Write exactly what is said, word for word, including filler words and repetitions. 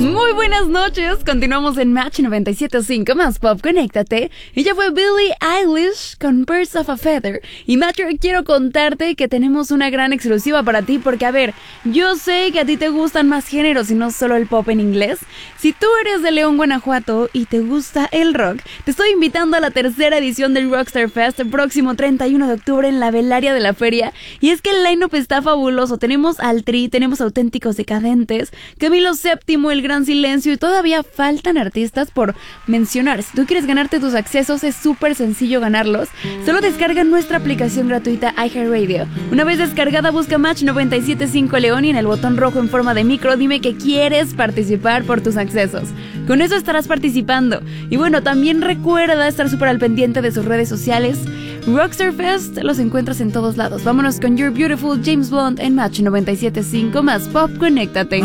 Muy buenas noches, continuamos en Match noventa y siete punto cinco más Pop, conéctate. Ella fue Billie Eilish con Birds of a Feather. Y Match, quiero contarte que tenemos una gran exclusiva para ti, porque a ver, yo sé que a ti te gustan más géneros y no solo el pop en inglés. Si tú eres de León, Guanajuato y te gusta el rock, te estoy invitando a la tercera edición del Rockstar Fest el próximo treinta y uno de octubre en la Velaria de la Feria. Y es que el line-up está fabuloso. Tenemos al Tri, tenemos Auténticos Decadentes, Camilo séptimo, El Gran Silencio, y todavía faltan artistas por mencionar. Si tú quieres ganarte tus accesos, es súper sencillo ganarlos. Solo descarga nuestra aplicación gratuita iHeartRadio. Una vez descargada, busca Match noventa y siete punto cinco León y en el botón rojo en forma de micro dime que quieres participar por tus accesos. Con eso estarás participando. Y bueno, también recuerda estar súper al pendiente de sus redes sociales. Rockstar Fest los encuentras en todos lados. Vámonos con You're Beautiful, James Blunt en Match noventa y siete punto cinco más Pop, conéctate.